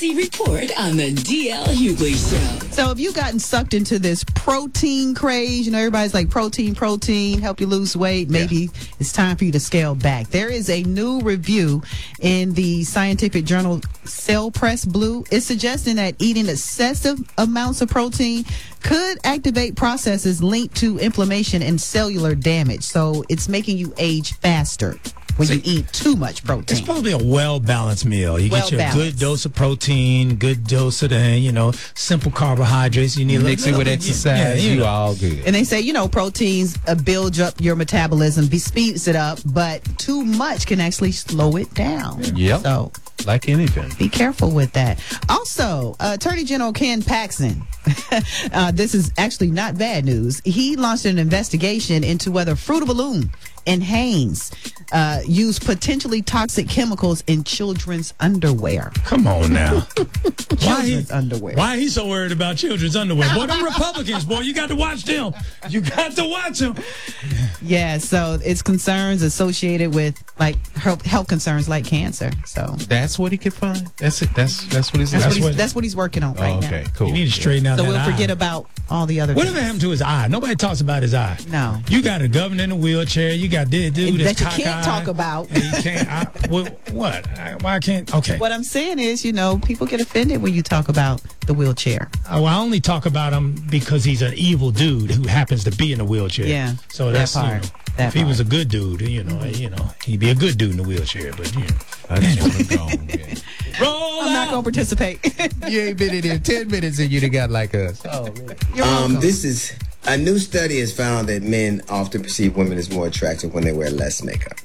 Emergency report on the DL Hughley Show. So if you've gotten sucked into this protein craze, everybody's like protein, help you lose weight. Maybe it's time for you to scale back. There is a new review in the scientific journal Cell Press Blue. It's suggesting that eating excessive amounts of protein could activate processes linked to inflammation and cellular damage. So it's making you age faster when you eat too much protein. It's probably a well-balanced meal. You get your good dose of protein, good dose of the, simple carbohydrates. You need mix it with exercise. You all good. And they say, proteins build up your metabolism, speeds it up, but too much can actually slow it down. Yep. So, like anything. Be careful with that. Also, Attorney General Ken Paxton, this is actually not bad news. He launched an investigation into whether Fruit of the Loom and Hanes use potentially toxic chemicals in children's underwear. Come on now. Children's underwear. Why he so worried about children's underwear? Boy, them Republicans, boy, you got to watch them. You got to watch them. Yeah, so it's concerns associated with health concerns like cancer. So that's what he could find. That's it. That's what he's. That's what he's working on right now. Okay, cool. You need to straighten out. So that we'll eye. forget about all the other. Whatever happened to his eye? Nobody talks about his eye. No. You got a governor in a wheelchair. You got this dude that's that you can't talk about. You can't. What? Why can't? Okay. What I'm saying is, people get offended when you talk about the wheelchair. Oh, I only talk about him because he's an evil dude who happens to be in a wheelchair. Yeah. So that's part. If he was a good dude, he'd be a good dude in a wheelchair. But I just want to go. Yeah. Roll I'm not gonna participate. You ain't been in here 10 minutes and you'd have got like us. Oh, really? This is a new study has found that men often perceive women as more attractive when they wear less makeup.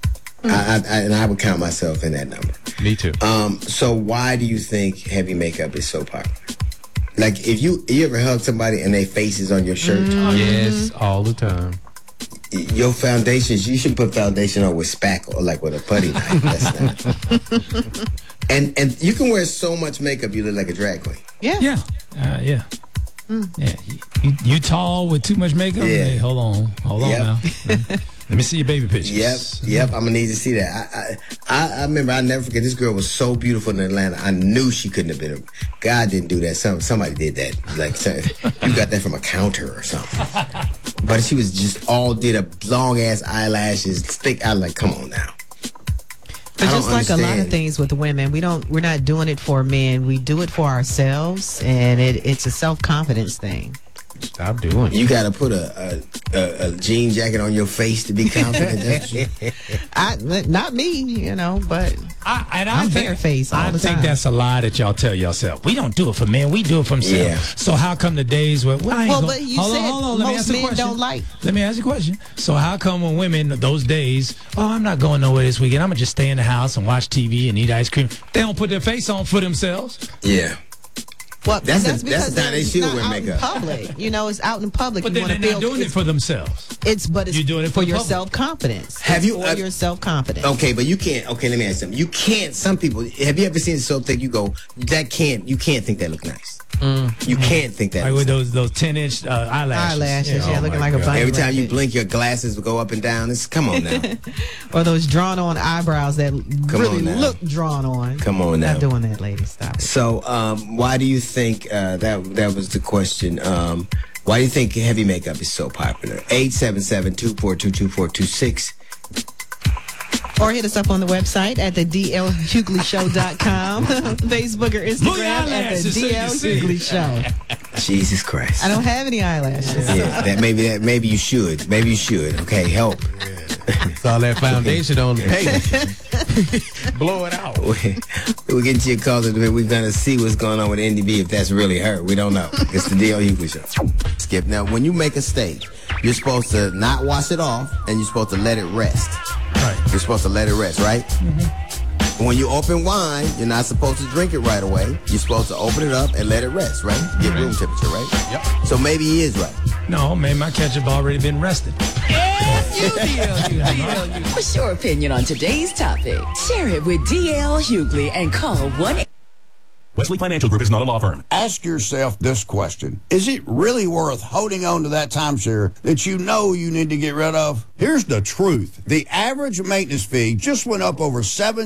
And I would count myself in that number. Me too. So why do you think heavy makeup is so popular? Like, if you ever hug somebody and their face is on your shirt? Yes, all the time. Your foundations, you should put foundation on with spackle, like with a putty knife. That's not. And you can wear so much makeup you look like a drag queen. Yeah. Yeah. Yeah. Yeah. You tall with too much makeup? Yeah. Hey, hold on now. Let me see your baby pictures. Yep. I'm gonna need to see that. I remember. I'll never forget. This girl was so beautiful in Atlanta. I knew she couldn't have been. God didn't do that. Somebody did that. Like, you got that from a counter or something. But she was just did a long ass eyelashes, thick. I like, come on now. But just like a lot of things with women, we're not doing it for men. We do it for ourselves, and it's a self-confidence thing. Stop doing it. You got to put a jean jacket on your face to be confident. Not me, but I'm barefaced all the time. I think that's a lie that y'all tell yourself. We don't do it for men. We do it for themselves. Yeah. So how come the days where but you said hold on, let me ask you a men question. don't like. Let me ask you a question. So how come when women those days, I'm not going nowhere this weekend. I'm gonna just stay in the house and watch TV and eat ice cream. They don't put their face on for themselves. Yeah. Well, that's because the time they should wear makeup. Public, it's out in public. But then they're not doing it for themselves. You're doing it for your public. self-confidence. Have you for your self-confidence? Okay, but you can't. Okay, let me ask you something. You can't. Some people. Have you ever seen so thick? You go. You can't think that look nice. You can't think that. Like with those 10-inch eyelashes. Looking like a bunny. Every time you blink, your glasses will go up and down. Come on now. Or those drawn-on eyebrows that really look drawn on. Come on now. Not doing that, ladies. Stop it. So, why do you think that was the question? Why do you think heavy makeup is so popular? 877-242-2426. Or hit us up on the website at the DLHughleyShow.com. Facebook or Instagram at the DL Hughley Show. Jesus Christ. I don't have any eyelashes. Yeah, maybe you should. Maybe you should. Okay, help. It's all that foundation on the page. Blow it out. We'll get to your calls. We're going to see what's going on with NDB, if that's really her. We don't know. It's the DL Hughley Show. Skip. Now, when you make a steak, you're supposed to not wash it off, and you're supposed to let it rest. Right. You're supposed to let it rest, right? Mm-hmm. When you open wine, you're not supposed to drink it right away. You're supposed to open it up and let it rest, right? Get room temperature, right? Yep. So maybe he is right. No, man, my ketchup already been rested. What's your opinion on today's topic? Share it with DL Hughley and call 1- Wesley Financial Group is not a law firm. Ask yourself this question. Is it really worth holding on to that timeshare that you know you need to get rid of? Here's the truth. The average maintenance fee just went up over 7